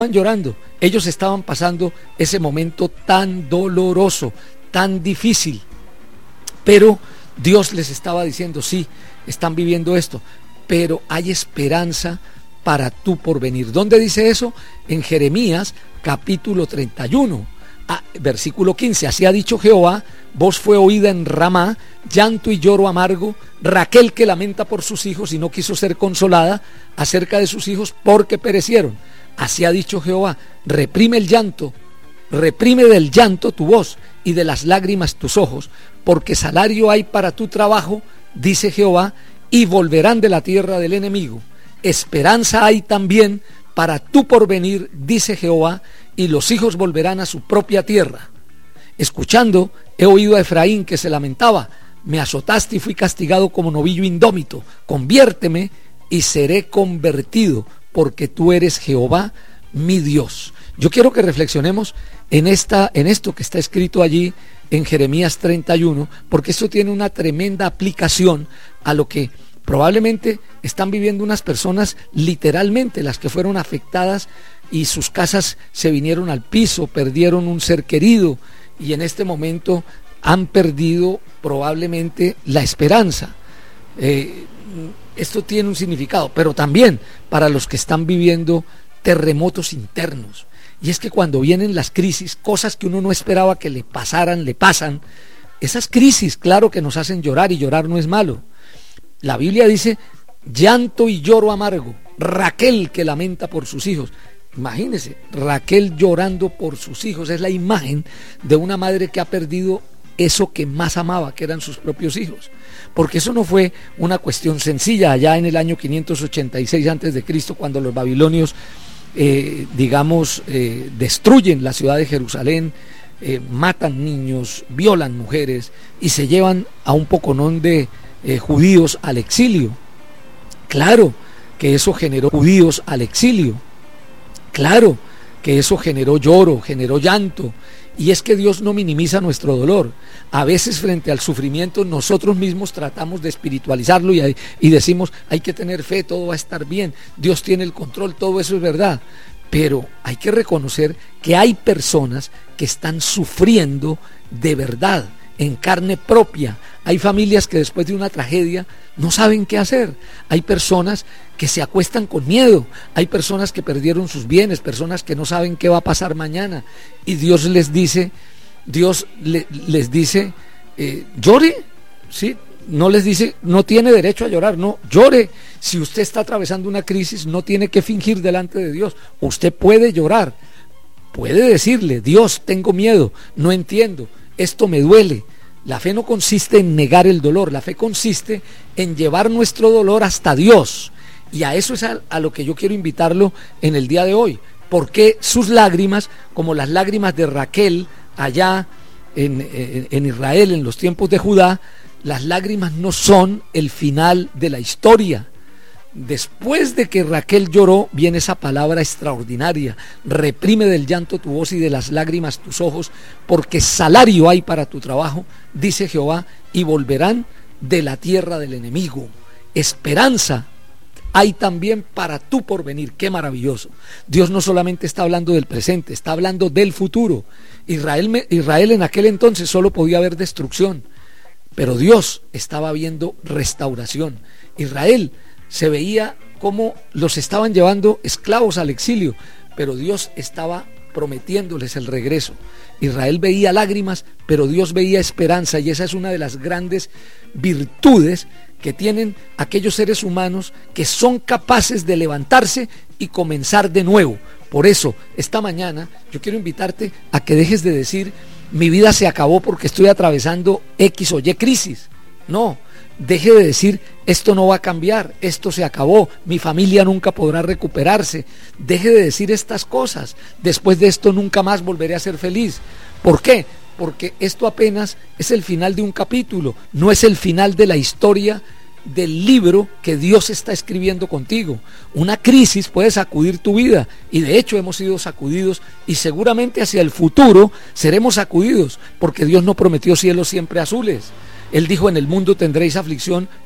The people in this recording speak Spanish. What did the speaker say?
llorando, ellos estaban pasando ese momento tan doloroso, tan difícil, pero Dios les estaba diciendo: sí, están viviendo esto, pero hay esperanza para tu porvenir. ¿Dónde dice eso? En Jeremías capítulo 31, versículo 15. Así ha dicho Jehová: voz fue oída en Ramá, llanto y lloro amargo, Raquel que lamenta por sus hijos y no quiso ser consolada acerca de sus hijos porque perecieron. Así ha dicho Jehová: reprime el llanto, reprime del llanto tu voz y de las lágrimas tus ojos, porque salario hay para tu trabajo, dice Jehová, y volverán de la tierra del enemigo. Esperanza hay también para tu porvenir, dice Jehová, y los hijos volverán a su propia tierra. Escuchando, he oído a Efraín que se lamentaba: me azotaste y fui castigado como novillo indómito. Conviérteme y seré convertido, porque tú eres Jehová mi Dios. Yo quiero que reflexionemos en esto que está escrito allí en Jeremías 31, porque esto tiene una tremenda aplicación a lo que probablemente están viviendo unas personas, literalmente las que fueron afectadas y sus casas se vinieron al piso, perdieron un ser querido y en este momento han perdido probablemente la esperanza. Esto tiene un significado, pero también para los que están viviendo terremotos internos. Y es que cuando vienen las crisis, cosas que uno no esperaba que le pasaran, le pasan. Esas crisis, claro que nos hacen llorar, y llorar no es malo. La Biblia dice: llanto y lloro amargo, Raquel que lamenta por sus hijos. Imagínense, Raquel llorando por sus hijos. Es la imagen de una madre que ha perdido eso que más amaba, que eran sus propios hijos. Porque eso no fue una cuestión sencilla. Allá en el año 586 a.C., cuando los babilonios destruyen la ciudad de Jerusalén, matan niños, violan mujeres y se llevan a un poconón de judíos al exilio. Claro que eso generó judíos al exilio. Claro que eso generó lloro, generó llanto. Y es que Dios no minimiza nuestro dolor. A veces frente al sufrimiento nosotros mismos tratamos de espiritualizarlo y decimos: hay que tener fe, todo va a estar bien, Dios tiene el control, todo eso es verdad. Pero hay que reconocer que hay personas que están sufriendo de verdad, en carne propia. Hay familias que después de una tragedia no saben qué hacer. Hay personas que se acuestan con miedo. Hay personas que perdieron sus bienes, personas que no saben qué va a pasar mañana. Y Dios les dice, llore, ¿sí? No les dice, no tiene derecho a llorar, no, llore. Si usted está atravesando una crisis, no tiene que fingir delante de Dios. Usted puede llorar, puede decirle: Dios, tengo miedo, no entiendo, esto me duele. La fe no consiste en negar el dolor, la fe consiste en llevar nuestro dolor hasta Dios. Y a eso es a lo que yo quiero invitarlo en el día de hoy. Porque sus lágrimas, como las lágrimas de Raquel allá en Israel, en los tiempos de Judá, las lágrimas no son el final de la historia. Después de que Raquel lloró, viene esa palabra extraordinaria: reprime del llanto tu voz y de las lágrimas tus ojos, porque salario hay para tu trabajo, dice Jehová, y volverán de la tierra del enemigo. Esperanza hay también para tu porvenir. Qué maravilloso. Dios no solamente está hablando del presente, está hablando del futuro. Israel en aquel entonces solo podía ver destrucción, pero Dios estaba viendo restauración. Israel se veía como los estaban llevando esclavos al exilio, pero Dios estaba prometiéndoles el regreso. Israel veía lágrimas, pero Dios veía esperanza, y esa es una de las grandes virtudes que tienen aquellos seres humanos que son capaces de levantarse y comenzar de nuevo. Por eso, esta mañana yo quiero invitarte a que dejes de decir: mi vida se acabó porque estoy atravesando X o Y crisis. No, deje de decir: esto no va a cambiar, esto se acabó, mi familia nunca podrá recuperarse. Deje de decir estas cosas: después de esto nunca más volveré a ser feliz. ¿Por qué? Porque esto apenas es el final de un capítulo, no es el final de la historia del libro que Dios está escribiendo contigo. Una crisis puede sacudir tu vida, y de hecho hemos sido sacudidos, y seguramente hacia el futuro seremos sacudidos, porque Dios no prometió cielos siempre azules. Él dijo: en el mundo tendréis aflicción,